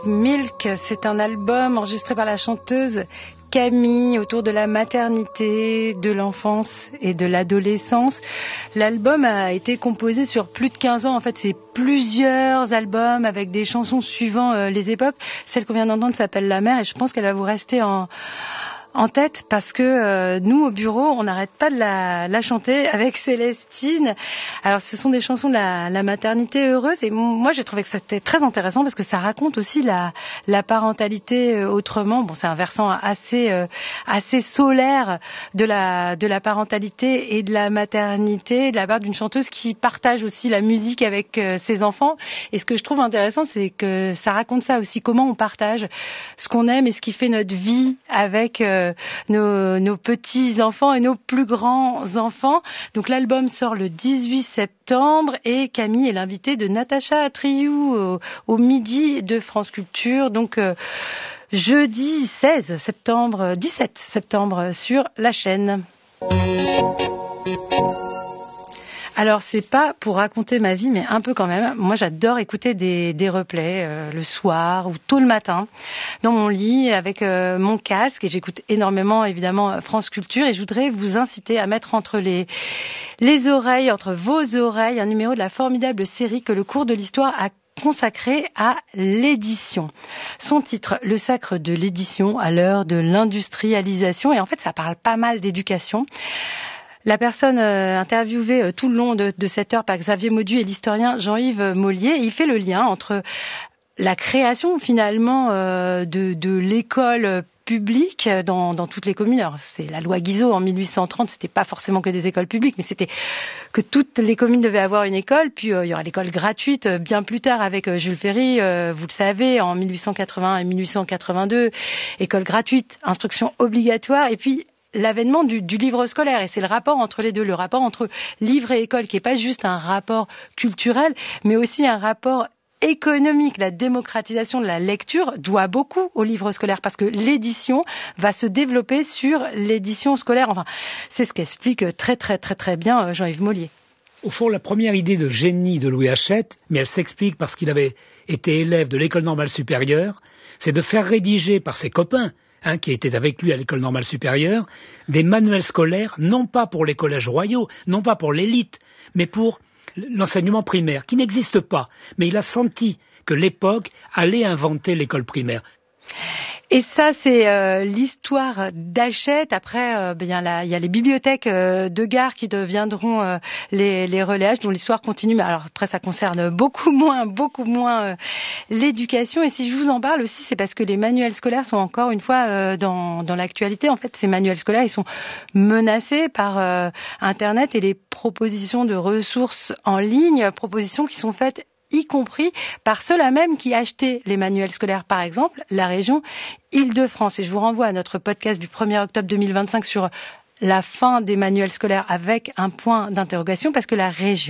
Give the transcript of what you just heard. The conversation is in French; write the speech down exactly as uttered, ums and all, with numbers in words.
Milk, c'est un album enregistré par la chanteuse Camille autour de la maternité, de l'enfance et de l'adolescence. L'album a été composé sur plus de quinze ans. En fait, c'est plusieurs albums avec des chansons suivant euh, les époques. Celle qu'on vient d'entendre s'appelle La Mer et je pense qu'elle va vous rester en... en tête parce que euh, nous au bureau on n'arrête pas de la, la chanter avec Célestine. Alors ce sont des chansons de la, la maternité heureuse et moi j'ai trouvé que c'était très intéressant parce que ça raconte aussi la, la parentalité euh, autrement. Bon, c'est un versant assez euh, assez solaire de la de la parentalité et de la maternité de la part d'une chanteuse qui partage aussi la musique avec euh, ses enfants. Et ce que je trouve intéressant, c'est que ça raconte ça aussi, comment on partage ce qu'on aime et ce qui fait notre vie avec euh, Nos, nos petits-enfants et nos plus grands-enfants. Donc l'album sort le dix-huit septembre et Camille est l'invitée de Natacha Triou au, au midi de France Culture. Donc euh, jeudi seize septembre, dix-sept septembre sur la chaîne. Alors c'est pas pour raconter ma vie, mais un peu quand même. Moi j'adore écouter des, des replays euh, le soir ou tôt le matin dans mon lit avec euh, mon casque et j'écoute énormément évidemment France Culture et je voudrais vous inciter à mettre entre les, les oreilles, entre vos oreilles, un numéro de la formidable série que le cours de l'histoire a consacré à l'édition. Son titre, Le sacre de l'édition à l'heure de l'industrialisation, et en fait ça parle pas mal d'éducation. La personne euh, interviewée euh, tout le long de, de cette heure par Xavier Maudu et l'historien Jean-Yves Mollier, il fait le lien entre la création finalement euh, de, de l'école publique dans, dans toutes les communes. Alors, c'est la loi Guizot en mille huit cent trente, c'était pas forcément que des écoles publiques, mais c'était que toutes les communes devaient avoir une école. Puis euh, il y aura l'école gratuite euh, bien plus tard avec euh, Jules Ferry, euh, vous le savez, en mille huit cent quatre-vingts et mille huit cent quatre-vingt-deux, école gratuite, instruction obligatoire, et puis l'avènement du, du livre scolaire, et c'est le rapport entre les deux, le rapport entre livre et école, qui n'est pas juste un rapport culturel, mais aussi un rapport économique. La démocratisation de la lecture doit beaucoup au livre scolaire, parce que l'édition va se développer sur l'édition scolaire. Enfin, c'est ce qu'explique très très très très bien Jean-Yves Mollier. Au fond, la première idée de génie de Louis Hachette, mais elle s'explique parce qu'il avait été élève de l'école normale supérieure, c'est de faire rédiger par ses copains, Hein, qui était avec lui à l'école normale supérieure, des manuels scolaires, non pas pour les collèges royaux, non pas pour l'élite, mais pour l'enseignement primaire, qui n'existe pas. Mais il a senti que l'époque allait inventer l'école primaire. Et ça, c'est euh, l'histoire d'Hachette. Après, euh, ben, il y a la, il y a les bibliothèques euh, de gare qui deviendront euh, les, les relais, dont l'histoire continue. Mais alors après, ça concerne beaucoup moins, beaucoup moins euh, l'éducation. Et si je vous en parle aussi, c'est parce que les manuels scolaires sont encore une fois euh, dans, dans l'actualité. En fait, ces manuels scolaires, ils sont menacés par euh, Internet et les propositions de ressources en ligne, propositions qui sont faites y compris par ceux-là même qui achetaient les manuels scolaires, par exemple, la région Île-de-France. Et je vous renvoie à notre podcast du premier octobre deux mille vingt-cinq sur la fin des manuels scolaires avec un point d'interrogation, parce que la région